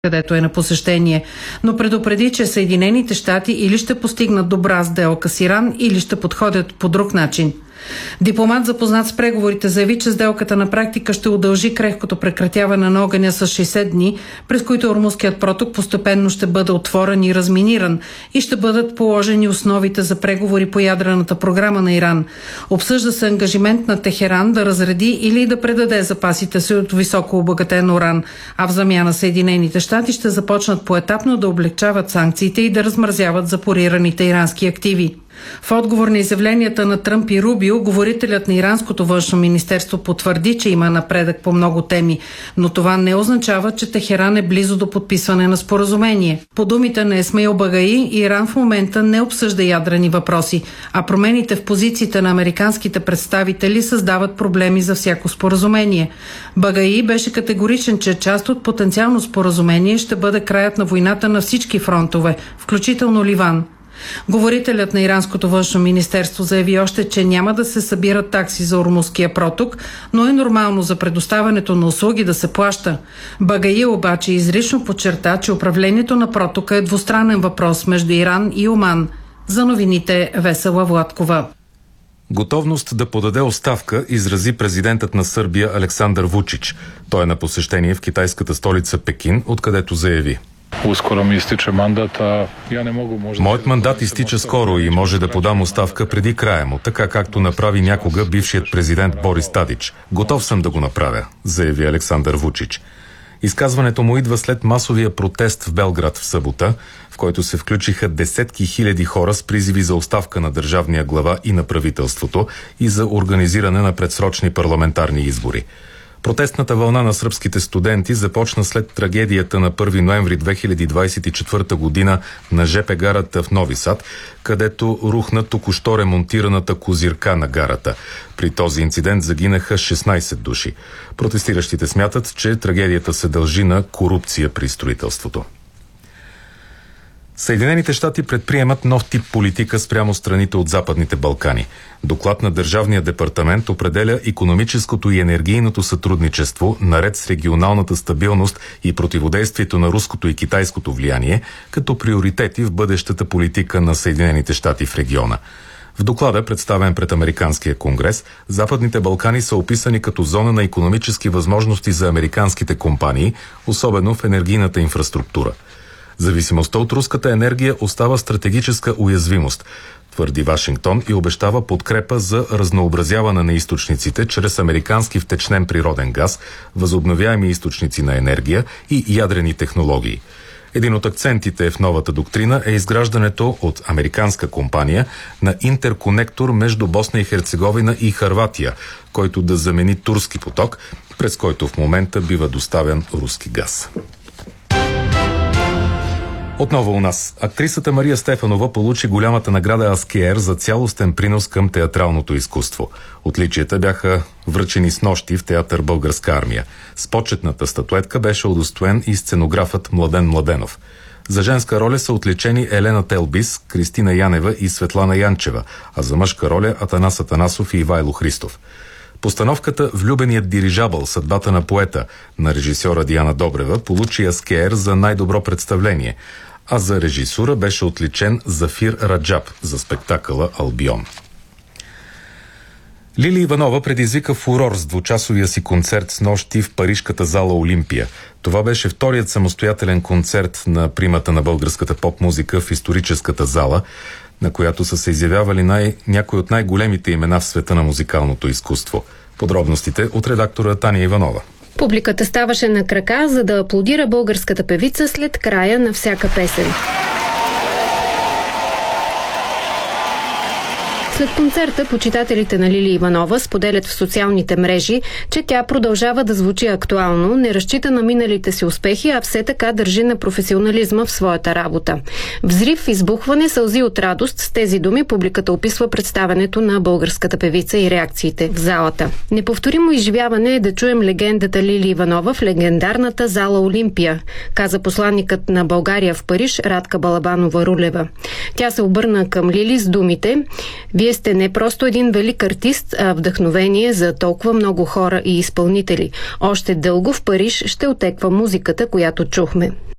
където е на посещение, но предупреди, че Съединените щати или ще постигнат добра сделка с Иран, или ще подходят по друг начин. Дипломат, запознат с преговорите, заяви, че сделката на практика ще удължи крехкото прекратяване на огъня с 60 дни, през които Ормузският проток постепенно ще бъде отворен и разминиран и ще бъдат положени основите за преговори по ядрената програма на Иран. Обсъжда се ангажимент на Техеран да разреди или да предаде запасите си от високо обогатен уран, а в замяна Съединените щати ще започнат поетапно да облегчават санкциите и да размразяват запорираните ирански активи. В отговор на изявленията на Тръмп и Рубио, говорителят на иранското външно министерство потвърди, че има напредък по много теми, но това не означава, че Техеран е близо до подписване на споразумение. По думите на Исмаил Багаи, Иран в момента не обсъжда ядрени въпроси, а промените в позициите на американските представители създават проблеми за всяко споразумение. Багаи беше категоричен, че част от потенциално споразумение ще бъде краят на войната на всички фронтове, включително Ливан. Говорителят на иранското външно министерство заяви още, че няма да се събират такси за Ормузския проток, но е нормално за предоставянето на услуги да се плаща. Багаи обаче изрично подчерта, че управлението на протока е двустранен въпрос между Иран и Оман. За новините Весела Владкова. Готовност да подаде оставка изрази президентът на Сърбия Александър Вучич. Той е на посещение в китайската столица Пекин, откъдето заяви: Ускоро ми изтича мандат, Моят мандат изтича скоро и може да подам оставка преди края му, така както направи някога бившият президент Борис Тадич. Готов съм да го направя, заяви Александър Вучич. Изказването му идва след масовия протест в Белград в събота, в който се включиха десетки хиляди хора с призиви за оставка на държавния глава и на правителството и за организиране на предсрочни парламентарни избори. Протестната вълна на сръбските студенти започна след трагедията на 1 ноември 2024 година на ЖП гарата в Нови Сад, където рухна току-що ремонтираната козирка на гарата. При този инцидент загинаха 16 души. Протестиращите смятат, че трагедията се дължи на корупция при строителството. Съединените щати предприемат нов тип политика спрямо страните от Западните Балкани. Доклад на Държавния департамент определя икономическото и енергийното сътрудничество, наред с регионалната стабилност и противодействието на руското и китайското влияние, като приоритети в бъдещата политика на Съединените щати в региона. В доклада, представен пред Американския конгрес, Западните Балкани са описани като зона на икономически възможности за американските компании, особено в енергийната инфраструктура. Зависимостта от руската енергия остава стратегическа уязвимост, твърди Вашингтон, и обещава подкрепа за разнообразяване на източниците чрез американски втечнен природен газ, възобновяеми източници на енергия и ядрени технологии. Един от акцентите в новата доктрина е изграждането от американска компания на интерконектор между Босна и Херцеговина и Хърватия, който да замени турски поток, през който в момента бива доставен руски газ. Отново у нас. Актрисата Мария Стефанова получи голямата награда Аскиер за цялостен принос към театралното изкуство. Отличията бяха връчени снощи в театър Българска армия. С почетната статуетка беше удостоен и сценографът Младен Младенов. За женска роля са отличени Елена Телбис, Кристина Янева и Светлана Янчева, а за мъжка роля Атанас Атанасов и Ивайло Христов. Постановката «Влюбеният дирижабъл. Съдбата на поета» на режисьора Диана Добрева получи Аскиер за най-добро представление, а за режисура беше отличен Зафир Раджаб за спектакъла «Албион». Лили Иванова предизвика фурор с двучасовия си концерт снощи в парижката зала Олимпия. Това беше вторият самостоятелен концерт на примата на българската поп-музика в историческата зала, на която са се изявявали някои от най-големите имена в света на музикалното изкуство. Подробностите от редактора Таня Иванова. Публиката ставаше на крака, за да аплодира българската певица след края на всяка песен. След концерта почитателите на Лили Иванова споделят в социалните мрежи, че тя продължава да звучи актуално, не разчита на миналите си успехи, а все така държи на професионализма в своята работа. Взрив, избухване, сълзи от радост. С тези думи публиката описва представянето на българската певица и реакциите в залата. Неповторимо изживяване е да чуем легендата Лили Иванова в легендарната зала Олимпия, каза посланникът на България в Париж Радка Балабанова-Рулева. Тя се обърна към Лили с думите: «Вие сте не просто един велик артист, а вдъхновение за толкова много хора и изпълнители. Още дълго в Париж ще отеква музиката, която чухме».